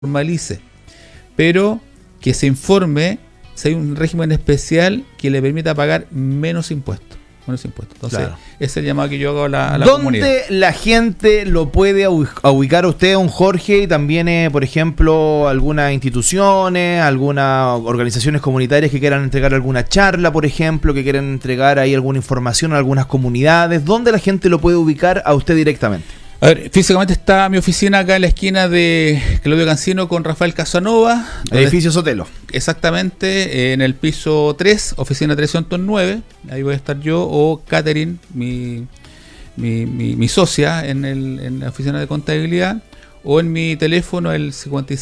formalice, pero que se informe si hay un régimen especial que le permita pagar menos impuestos. Entonces, claro, ese es el llamado que yo hago a la comunidad. ¿Dónde la gente lo puede ubicar a usted, don Jorge? Y también, por ejemplo, algunas instituciones, algunas organizaciones comunitarias que quieran entregar alguna charla, por ejemplo, que quieran entregar ahí alguna información a algunas comunidades. ¿Dónde la gente lo puede ubicar a usted directamente? A ver, físicamente está mi oficina acá en la esquina de Claudio Cancino con Rafael Casanova. Edificio Sotelo. Exactamente, en el piso 3, oficina 309. Ahí voy a estar yo o Catherine, mi socia en la oficina de contabilidad. O en mi teléfono, el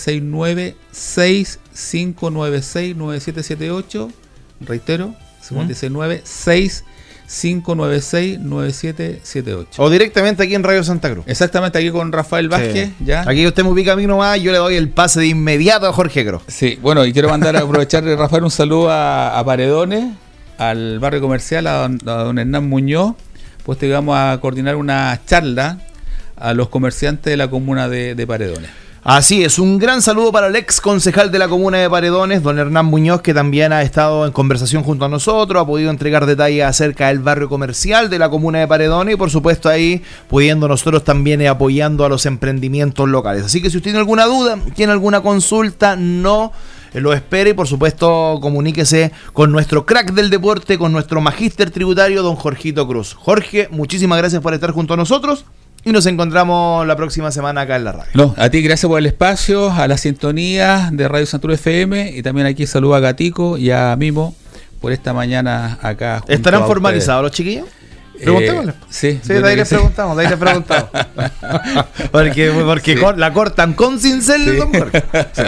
569-6596-9778. Reitero, 569-6596-9778. O directamente aquí en Radio Santa Cruz. Exactamente, aquí con Rafael Vázquez. Sí. ¿Ya? Aquí usted me ubica a mí nomás, yo le doy el pase de inmediato a Jorge Cruz. Sí, bueno, y quiero aprovechar, Rafael, un saludo a Paredones, al barrio comercial, a don Hernán Muñoz, pues te vamos a coordinar una charla a los comerciantes de la comuna de Paredones. Así es, un gran saludo para el ex concejal de la comuna de Paredones, don Hernán Muñoz, que también ha estado en conversación junto a nosotros, ha podido entregar detalles acerca del barrio comercial de la comuna de Paredones y por supuesto ahí pudiendo nosotros también apoyando a los emprendimientos locales. Así que si usted tiene alguna duda, tiene alguna consulta, no lo espere y por supuesto comuníquese con nuestro crack del deporte, con nuestro magíster tributario, don Jorgito Cruz. Jorge, muchísimas gracias por estar junto a nosotros. Y nos encontramos la próxima semana acá en la radio. No, a ti gracias por el espacio, a la sintonía de Radio Santa Cruz FM y también aquí saludo a Gatico y a Mimo por esta mañana acá. ¿Estarán formalizados los chiquillos? Preguntémosle. Sí, de ahí les preguntamos, porque sí, la cortan con cincel, sí. Don Jorge. Sí.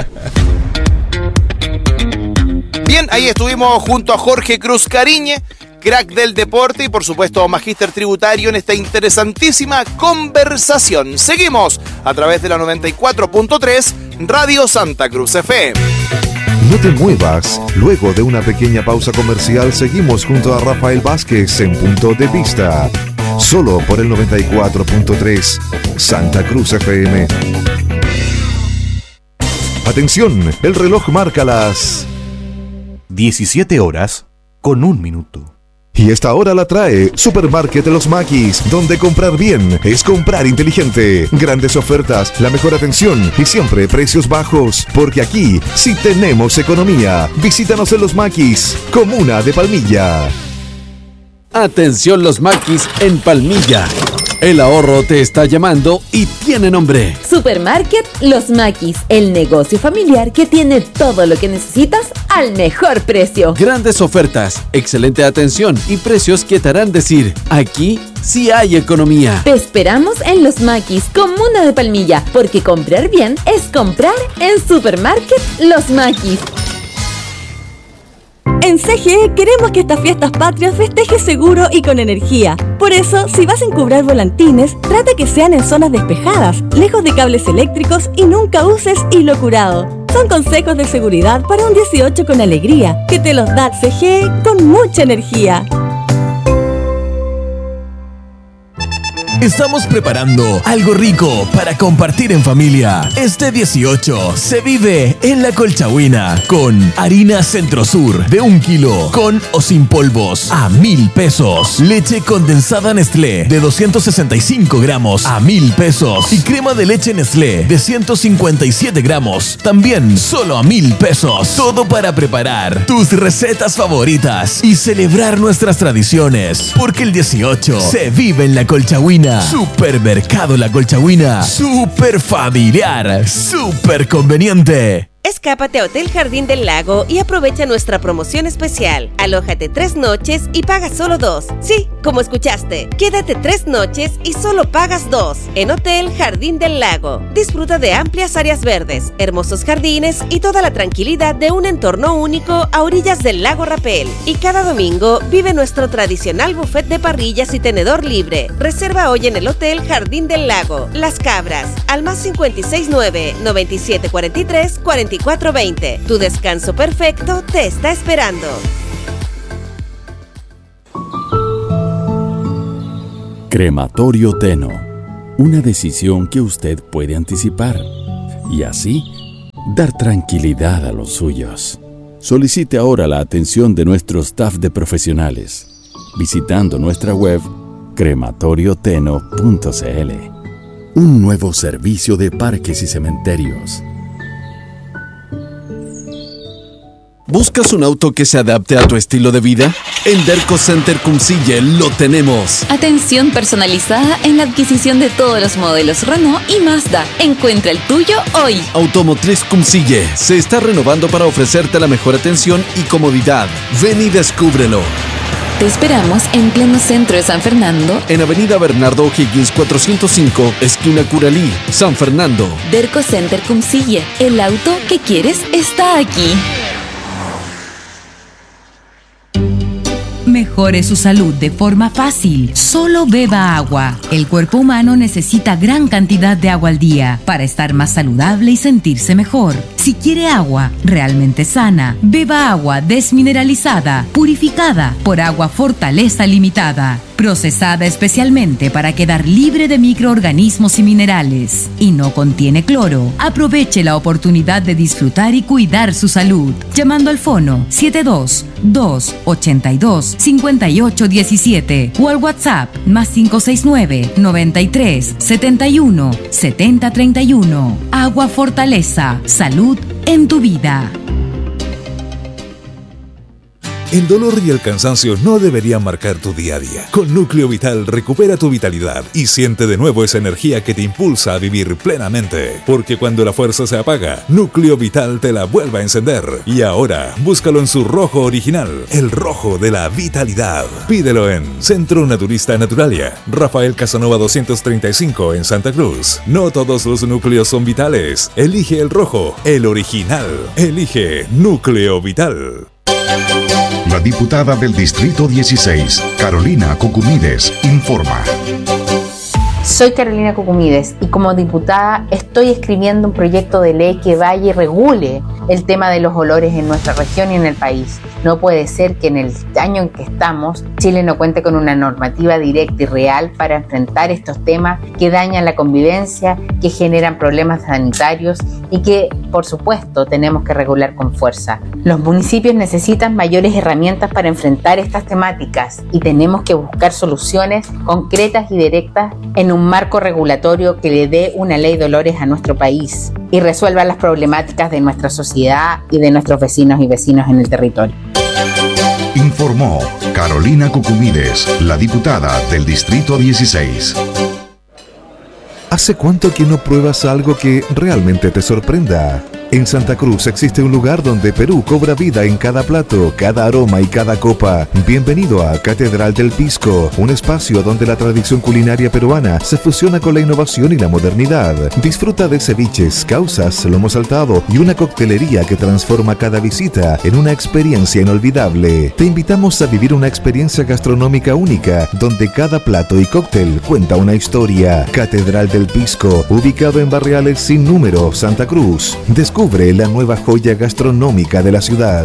Bien, ahí estuvimos junto a Jorge Cruz Cariñe, crack del deporte y por supuesto magíster tributario en esta interesantísima conversación. Seguimos a través de la 94.3 Radio Santa Cruz FM. No te muevas, luego de una pequeña pausa comercial seguimos junto a Rafael Vázquez en Punto de Vista, solo por el 94.3 Santa Cruz FM. Atención, el reloj marca las 17:01. Y esta hora la trae Supermarket de los Maquis, donde comprar bien es comprar inteligente. Grandes ofertas, la mejor atención y siempre precios bajos, porque aquí sí tenemos economía. Visítanos en Los Maquis, comuna de Palmilla. Atención Los Maquis en Palmilla. El ahorro te está llamando y tiene nombre. Supermarket Los Maquis, el negocio familiar que tiene todo lo que necesitas al mejor precio. Grandes ofertas, excelente atención y precios que te harán decir, aquí sí hay economía. Te esperamos en Los Maquis, comuna de Palmilla, porque comprar bien es comprar en Supermarket Los Maquis. En CGE queremos que estas fiestas patrias festejes seguro y con energía. Por eso, si vas a encubrar volantines, trata que sean en zonas despejadas, lejos de cables eléctricos y nunca uses hilo curado. Son consejos de seguridad para un 18 con alegría, que te los da CGE con mucha energía. Estamos preparando algo rico para compartir en familia. Este 18 se vive en La Colchagüina con harina Centro Sur de 1 kilo con o sin polvos a 1,000 pesos. Leche condensada Nestlé de 265 gramos a 1,000 pesos. Y crema de leche Nestlé de 157 gramos también solo a 1,000 pesos. Todo para preparar tus recetas favoritas y celebrar nuestras tradiciones. Porque el 18 se vive en La Colchagüina. Supermercado La Colchagüina. Super familiar. Super conveniente. Escápate a Hotel Jardín del Lago y aprovecha nuestra promoción especial. Alójate 3 noches y pagas solo 2. Sí, como escuchaste, quédate 3 noches y solo pagas 2. En Hotel Jardín del Lago. Disfruta de amplias áreas verdes, hermosos jardines y toda la tranquilidad de un entorno único a orillas del lago Rapel. Y cada domingo vive nuestro tradicional buffet de parrillas y tenedor libre. Reserva hoy en el Hotel Jardín del Lago, Las Cabras, al más 569 9743 4420. Tu descanso perfecto te está esperando. Crematorio Teno. Una decisión que usted puede anticipar y así dar tranquilidad a los suyos. Solicite ahora la atención de nuestro staff de profesionales visitando nuestra web crematorioteno.cl. Un nuevo servicio de parques y cementerios. ¿Buscas un auto que se adapte a tu estilo de vida? En Derco Center Cumcille lo tenemos. Atención personalizada en la adquisición de todos los modelos Renault y Mazda. Encuentra el tuyo hoy. Automotriz Cumcille se está renovando para ofrecerte la mejor atención y comodidad. Ven y descúbrelo. Te esperamos en pleno centro de San Fernando, En Avenida Bernardo O'Higgins 405, esquina Curalí, San Fernando. Derco Center Cumcille. El auto que quieres está aquí. Mejore su salud de forma fácil. Solo beba agua. El cuerpo humano necesita gran cantidad de agua al día para estar más saludable y sentirse mejor. Si quiere agua realmente sana, beba agua desmineralizada, purificada por Agua Fortaleza Limitada, procesada especialmente para quedar libre de microorganismos y minerales. Y no contiene cloro. Aproveche la oportunidad de disfrutar y cuidar su salud. Llamando al fono 72-282-5817 o al WhatsApp +569 93 71 70 31. Agua Fortaleza. Salud en tu vida. El dolor y el cansancio no deberían marcar tu día a día. Con Núcleo Vital recupera tu vitalidad y siente de nuevo esa energía que te impulsa a vivir plenamente. Porque cuando la fuerza se apaga, Núcleo Vital te la vuelve a encender. Y ahora, búscalo en su rojo original, el rojo de la vitalidad. Pídelo en Centro Naturista Naturalia, Rafael Casanova 235 en Santa Cruz. No todos los núcleos son vitales. Elige el rojo, el original. Elige Núcleo Vital. La diputada del Distrito 16, Carolina Cucumides, informa. Soy Carolina Cucumides y como diputada estoy escribiendo un proyecto de ley que vaya y regule el tema de los olores en nuestra región y en el país. No puede ser que en el año en que estamos, Chile no cuente con una normativa directa y real para enfrentar estos temas que dañan la convivencia, que generan problemas sanitarios y que, por supuesto, tenemos que regular con fuerza. Los municipios necesitan mayores herramientas para enfrentar estas temáticas y tenemos que buscar soluciones concretas y directas en un marco regulatorio que le dé una ley de olores a nuestro país y resuelva las problemáticas de nuestra sociedad y de nuestros vecinos y vecinas en el territorio. Informó Carolina Cucumides, la diputada del Distrito 16. ¿Hace cuánto que no pruebas algo que realmente te sorprenda? En Santa Cruz existe un lugar donde Perú cobra vida en cada plato, cada aroma y cada copa. Bienvenido a Catedral del Pisco, un espacio donde la tradición culinaria peruana se fusiona con la innovación y la modernidad. Disfruta de ceviches, causas, lomo saltado y una coctelería que transforma cada visita en una experiencia inolvidable. Te invitamos a vivir una experiencia gastronómica única, donde cada plato y cóctel cuenta una historia. Catedral del Pisco, ubicado en Barriales Sin Número, Santa Cruz. Descubre la nueva joya gastronómica de la ciudad.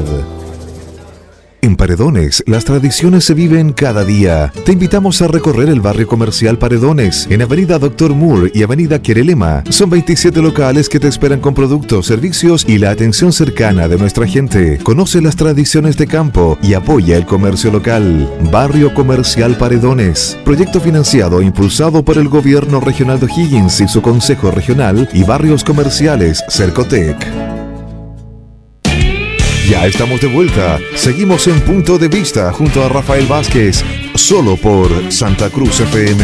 En Paredones, las tradiciones se viven cada día. Te invitamos a recorrer el barrio comercial Paredones, en Avenida Dr. Moore y Avenida Querelema. Son 27 locales que te esperan con productos, servicios y la atención cercana de nuestra gente. Conoce las tradiciones de campo y apoya el comercio local. Barrio Comercial Paredones. Proyecto financiado e impulsado por el Gobierno Regional de O'Higgins y su Consejo Regional y Barrios Comerciales Cercotec. Ya estamos de vuelta. Seguimos en Punto de Vista junto a Rafael Vázquez, solo por Santa Cruz FM.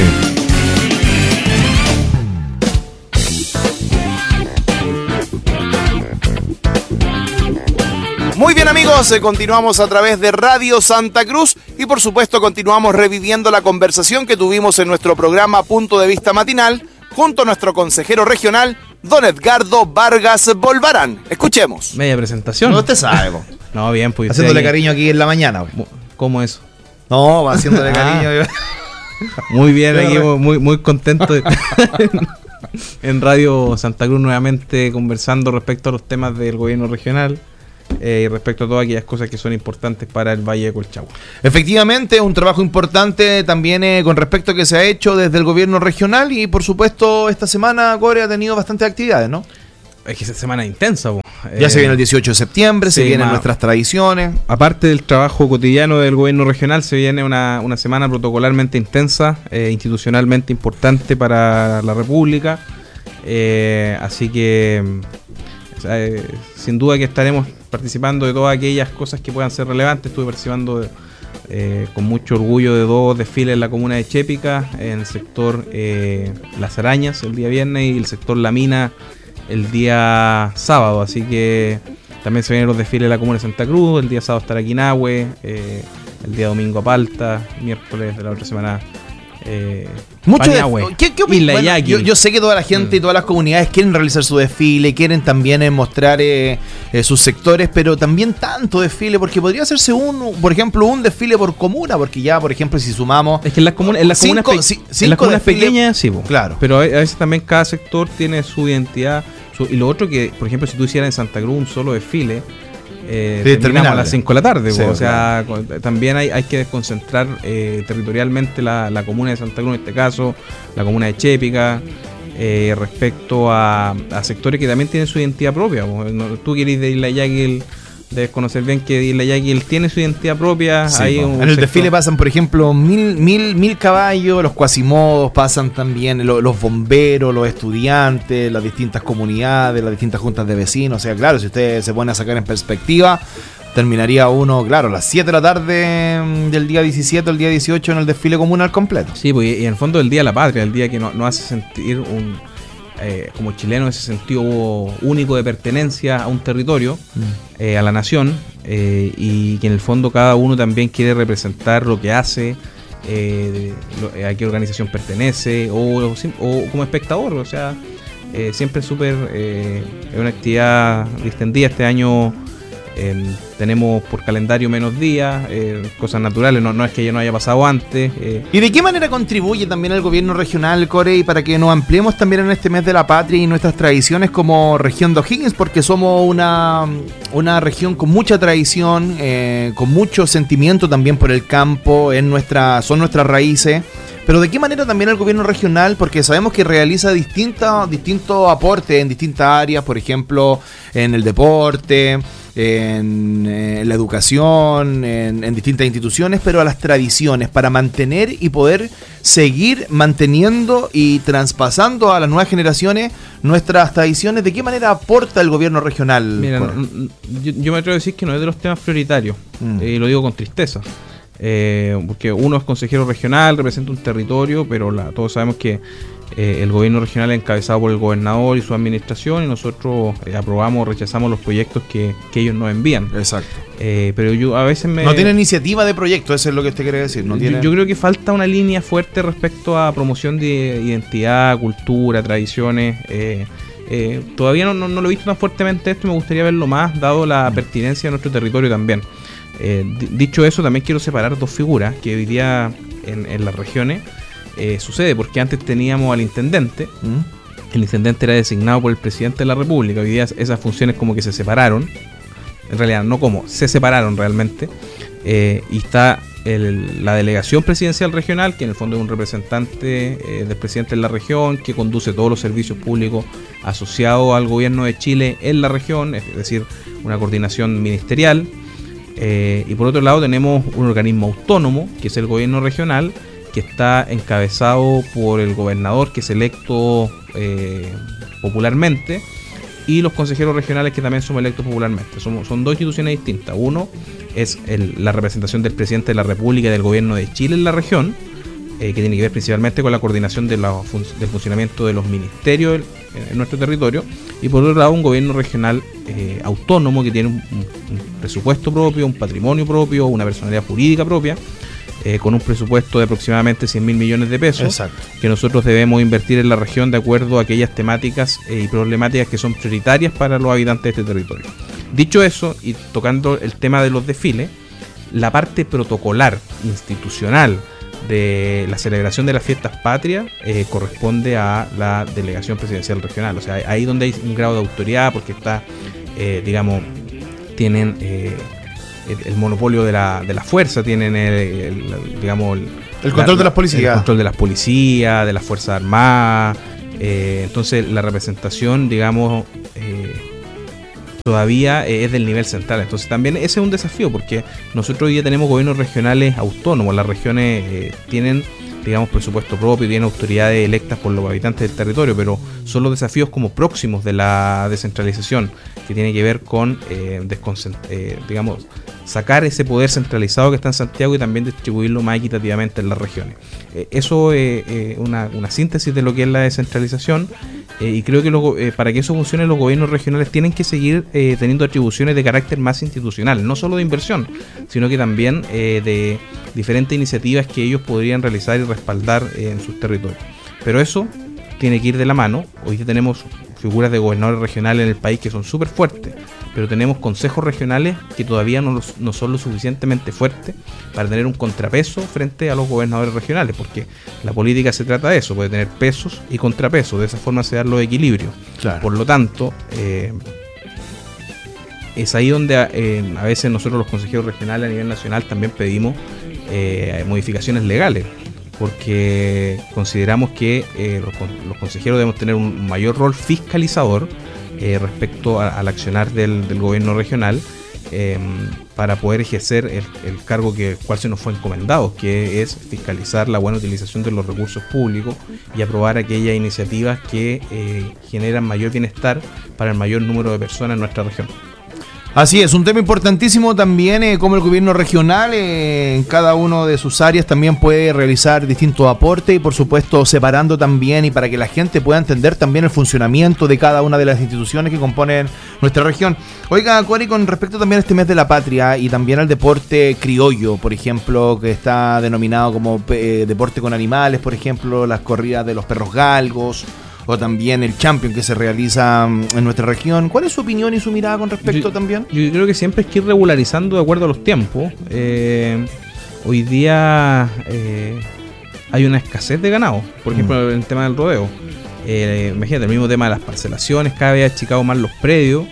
Muy bien amigos, continuamos a través de Radio Santa Cruz y por supuesto continuamos reviviendo la conversación que tuvimos en nuestro programa Punto de Vista Matinal junto a nuestro consejero regional, don Edgardo Vargas Bolvarán. Escuchemos. Media presentación. No te sabe, po. No, bien, pues. Haciéndole cariño aquí en la mañana. ¿Cómo eso? No, va haciéndole cariño. Muy bien, aquí muy contento de estar en Radio Santa Cruz nuevamente conversando respecto a los temas del gobierno regional. Y respecto a todas aquellas cosas que son importantes para el Valle de Colchagua. Efectivamente, un trabajo importante también con respecto a que se ha hecho desde el gobierno regional y por supuesto esta semana Core ha tenido bastantes actividades, ¿no? Es que esa semana es intensa, po. Ya se viene el 18 de septiembre, se sí, vienen nuestras tradiciones. Aparte del trabajo cotidiano del gobierno regional, se viene una semana protocolarmente intensa, institucionalmente importante para la República. Así que sin duda que estaremos participando de todas aquellas cosas que puedan ser relevantes. Estuve participando con mucho orgullo de 2 desfiles en la comuna de Chépica, en el sector Las Arañas el día viernes y el sector La Mina el día sábado. Así que también se vienen los desfiles de la comuna de Santa Cruz. El día sábado estará Quinahue, el día domingo a Palta, miércoles de la otra semana ¿Qué opinas? Bueno, yo sé que toda la gente y todas las comunidades quieren realizar su desfile, quieren también mostrar sus sectores, pero también tanto desfile, porque podría hacerse por ejemplo, un desfile por comuna, porque ya, por ejemplo, si sumamos... Es que en las comunas pequeñas, sí, claro. Pero a veces también cada sector tiene su identidad, y lo otro que, por ejemplo, si tú hicieras en Santa Cruz un solo desfile, terminamos a las 5 de la tarde, sí, o sea, claro. También hay que desconcentrar territorialmente la comuna de Santa Cruz, en este caso la comuna de Chépica, respecto a sectores que también tienen su identidad propia. Tú que eres de Isla Yaquil, debes conocer bien que Isla Yaquil tiene su identidad propia. Sí, en el desfile pasan, por ejemplo, mil caballos, los cuasimodos, pasan también los bomberos, los estudiantes, las distintas comunidades, las distintas juntas de vecinos. O sea, claro, si usted se pone a sacar en perspectiva, terminaría uno, claro, a las 7 de la tarde del día 17 o el día 18 en el desfile comunal completo. Sí, pues, y en el fondo el Día de la Patria, el día que nos hace sentir como chileno ese sentido único de pertenencia a un territorio, a la nación, y que en el fondo cada uno también quiere representar lo que hace, a qué organización pertenece, o como espectador. O sea, siempre es una actividad distendida. Este año tenemos por calendario menos días, cosas naturales, no es que ya no haya pasado antes. ¿Y de qué manera contribuye también el gobierno regional, Core, y para que nos ampliemos también en este mes de la patria y nuestras tradiciones como región de O'Higgins? Porque somos una región con mucha tradición, con mucho sentimiento también por el campo, son nuestras raíces. Pero ¿de qué manera también el gobierno regional? Porque sabemos que realiza distintos aportes en distintas áreas, por ejemplo, en el deporte, en la educación, en distintas instituciones, pero a las tradiciones, para mantener y poder seguir manteniendo y traspasando a las nuevas generaciones nuestras tradiciones. ¿De qué manera aporta el gobierno regional? Mira, yo me atrevo a decir que no es de los temas prioritarios, y lo digo con tristeza. Porque uno es consejero regional, representa un territorio, pero todos sabemos que el gobierno regional es encabezado por el gobernador y su administración, y nosotros aprobamos o rechazamos los proyectos que ellos nos envían. Exacto. Pero yo a veces no tiene iniciativa de proyecto, eso es lo que usted quiere decir. Yo creo que falta una línea fuerte respecto a promoción de identidad, cultura, tradiciones. Todavía no lo he visto tan fuertemente esto, y me gustaría verlo más, dado la pertinencia de nuestro territorio también. Dicho eso, también quiero separar dos figuras que hoy día en las regiones sucede, porque antes teníamos al intendente. El intendente era designado por el presidente de la República. Hoy día esas funciones como que se separaron, en realidad no como, se separaron realmente, y está la delegación presidencial regional, que en el fondo es un representante del presidente de la región, que conduce todos los servicios públicos asociados al gobierno de Chile en la región, es decir, una coordinación ministerial. Y por otro lado tenemos un organismo autónomo, que es el gobierno regional, que está encabezado por el gobernador, que es electo popularmente, y los consejeros regionales, que también somos electos popularmente. Son dos instituciones distintas. Uno es la representación del presidente de la República y del gobierno de Chile en la región, que tiene que ver principalmente con la coordinación del funcionamiento de los ministerios en nuestro territorio, y por otro lado un gobierno regional autónomo, que tiene un presupuesto propio, un patrimonio propio, una personalidad jurídica propia, con un presupuesto de aproximadamente 100.000 millones de pesos. Exacto. Que nosotros debemos invertir en la región de acuerdo a aquellas temáticas y problemáticas que son prioritarias para los habitantes de este territorio. Dicho eso, y tocando el tema de los desfiles, la parte protocolar, institucional, de la celebración de las fiestas patrias corresponde a la delegación presidencial regional. O sea, ahí donde hay un grado de autoridad, porque está, tienen el monopolio de la fuerza, tienen el control de las policías. El control de las policías, de las Fuerzas Armadas. Entonces la representación, todavía es del nivel central. Entonces también ese es un desafío, porque nosotros hoy día tenemos gobiernos regionales autónomos. Las regiones tienen, digamos, presupuesto propio, tienen autoridades electas por los habitantes del territorio, pero son los desafíos como próximos de la descentralización, que tiene que ver con digamos, sacar ese poder centralizado que está en Santiago y también distribuirlo más equitativamente en las regiones. Eso es una síntesis de lo que es la descentralización, y creo que para que eso funcione, los gobiernos regionales tienen que seguir teniendo atribuciones de carácter más institucional, no solo de inversión, sino que también de diferentes iniciativas que ellos podrían realizar y respaldar en sus territorios. Pero eso tiene que ir de la mano. Hoy ya tenemos figuras de gobernadores regionales en el país que son súper fuertes, pero tenemos consejos regionales que todavía no son lo suficientemente fuertes para tener un contrapeso frente a los gobernadores regionales, porque la política se trata de eso, puede tener pesos y contrapesos, de esa forma se dan los equilibrios. Claro. Por lo tanto, es ahí donde a veces nosotros los consejeros regionales a nivel nacional también pedimos modificaciones legales, porque consideramos que los consejeros debemos tener un mayor rol fiscalizador respecto al accionar del gobierno regional, para poder ejercer el cargo cual se nos fue encomendado, que es fiscalizar la buena utilización de los recursos públicos y aprobar aquellas iniciativas que generan mayor bienestar para el mayor número de personas en nuestra región. Así es, un tema importantísimo también, como el gobierno regional en cada uno de sus áreas también puede realizar distintos aportes, y por supuesto separando también, y para que la gente pueda entender también el funcionamiento de cada una de las instituciones que componen nuestra región. Oiga, Cori, con respecto también a este mes de la patria y también al deporte criollo, por ejemplo, que está denominado como deporte con animales, por ejemplo, las corridas de los perros galgos, o también el Champion que se realiza en nuestra región. ¿Cuál es su opinión y su mirada con respecto también? Yo creo que siempre hay que ir regularizando de acuerdo a los tiempos. Hoy día hay una escasez de ganado, por ejemplo, en el tema del rodeo. Imagínate, el mismo tema de las parcelaciones, cada vez ha achicado más los predios,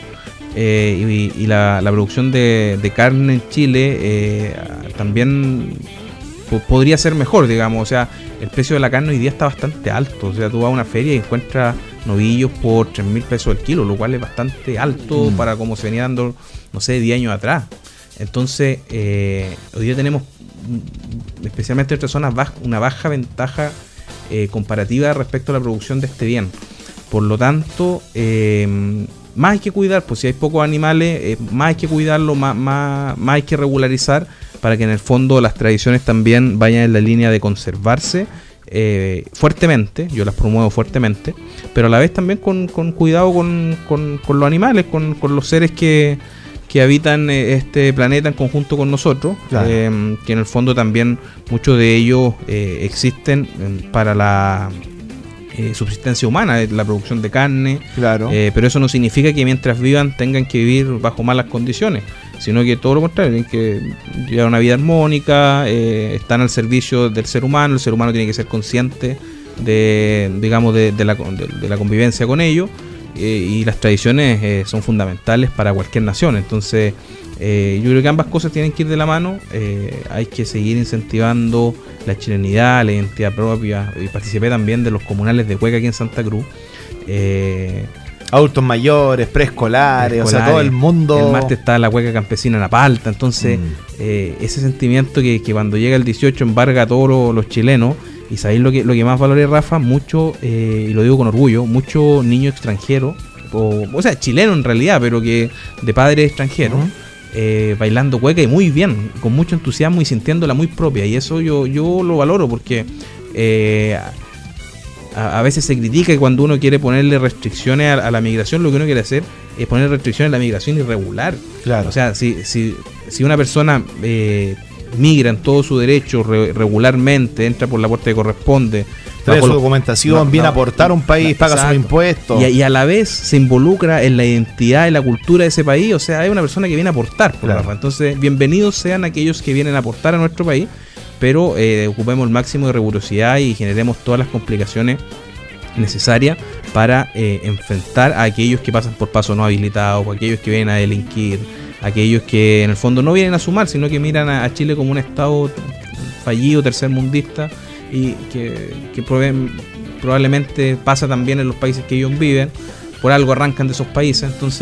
y la producción de carne en Chile también podría ser mejor, digamos. O sea, el precio de la carne hoy día está bastante alto. O sea, tú vas a una feria y encuentras novillos por 3.000 pesos el kilo, lo cual es bastante alto para como se venía dando, no sé, 10 años atrás. Entonces, hoy día tenemos, especialmente en otras zonas, una baja ventaja comparativa respecto a la producción de este bien. Por lo tanto, más hay que cuidar, pues si hay pocos animales, más hay que cuidarlo, más hay que regularizar, para que en el fondo las tradiciones también vayan en la línea de conservarse fuertemente. Yo las promuevo fuertemente, pero a la vez también con cuidado con los animales, con los seres que habitan este planeta en conjunto con nosotros. Claro. Que en el fondo también muchos de ellos existen para la subsistencia humana, la producción de carne. Claro. Pero eso no significa que mientras vivan tengan que vivir bajo malas condiciones, sino que todo lo contrario, tienen que llevar una vida armónica, están al servicio del ser humano. El ser humano tiene que ser consciente de la convivencia con ellos, y las tradiciones son fundamentales para cualquier nación. Entonces yo creo que ambas cosas tienen que ir de la mano. Hay que seguir incentivando la chilenidad, la identidad propia, y participé también de los comunales de Cueca aquí en Santa Cruz. Adultos mayores, preescolares, o sea, todo el mundo. El martes está la Cueca campesina en Apalta. Entonces, ese sentimiento que cuando llega el 18 embarga a todos los chilenos. Y sabéis lo que más valoré, Rafa, mucho, y lo digo con orgullo, muchos niños extranjeros, o sea, chilenos en realidad, pero que de padres extranjeros, bailando cueca, y muy bien, con mucho entusiasmo y sintiéndola muy propia. Y eso yo lo valoro, porque a veces se critica que cuando uno quiere ponerle restricciones a la migración, lo que uno quiere hacer es poner restricciones a la migración irregular. Claro. O sea, si una persona migra en todo su derecho regularmente, entra por la puerta que corresponde, trae su documentación, viene a aportar a un país, paga sus impuestos, y a la vez se involucra en la identidad y la cultura de ese país. O sea, es una persona que viene a aportar, claro. Entonces, bienvenidos sean aquellos que vienen a aportar a nuestro país, pero ocupemos el máximo de rigurosidad y generemos todas las complicaciones necesarias para enfrentar a aquellos que pasan por paso no habilitado, o aquellos que vienen a delinquir, aquellos que en el fondo no vienen a sumar, sino que miran a Chile como un estado fallido, tercermundista, y que probablemente pasa también en los países que ellos viven. Por algo arrancan de esos países. Entonces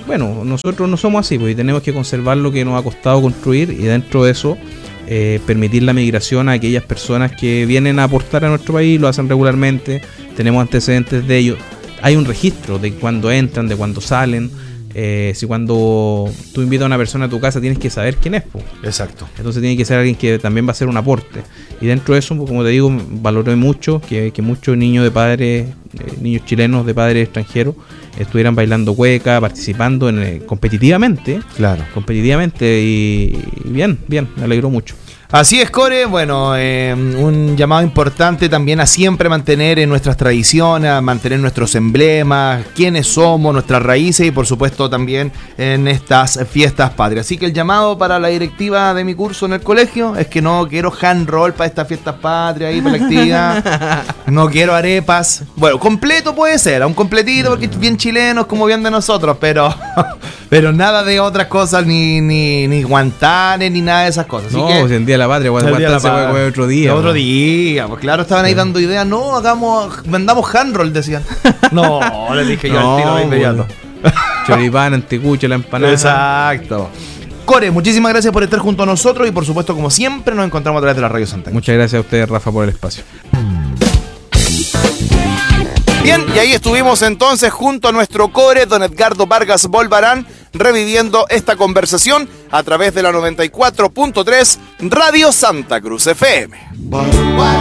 bueno, nosotros no somos así, pues, y tenemos que conservar lo que nos ha costado construir, y dentro de eso permitir la migración a aquellas personas que vienen a aportar a nuestro país, lo hacen regularmente, tenemos antecedentes de ellos, hay un registro de cuándo entran, de cuándo salen. Si cuando tú invitas a una persona a tu casa tienes que saber quién es, pues. Exacto. Entonces tiene que ser alguien que también va a hacer un aporte, y dentro de eso, como te digo, valoré mucho que muchos niños de padres, niños chilenos de padres extranjeros estuvieran bailando cueca, participando competitivamente. Claro. Competitivamente, y bien, me alegró mucho. Así es, Core. Bueno, un llamado importante también a siempre mantener en nuestras tradiciones, a mantener nuestros emblemas, quiénes somos, nuestras raíces, y por supuesto también en estas fiestas patrias. Así que el llamado para la directiva de mi curso en el colegio es que no quiero hand roll para estas fiestas patrias y para la actividad. No quiero arepas. Bueno, completo puede ser, un completito porque es bien chileno, es como bien de nosotros, pero nada de otras cosas, ni guantanes, ni nada de esas cosas. Así no, que, si en día de la patria, cuando se puede comer otro día. Otro día, pues claro, estaban ahí dando ideas. No, vendamos hand roll, decían. No, le dije yo al tiro de inmediato. Choripán, anticucho, la empanada. Exacto. Core, muchísimas gracias por estar junto a nosotros, y por supuesto, como siempre, nos encontramos a través de la Radio Santa Cruz. Muchas gracias a ustedes, Rafa, por el espacio. Bien, y ahí estuvimos entonces junto a nuestro Core, don Edgardo Vargas Bolvarán, reviviendo esta conversación a través de la 94.3 Radio Santa Cruz FM.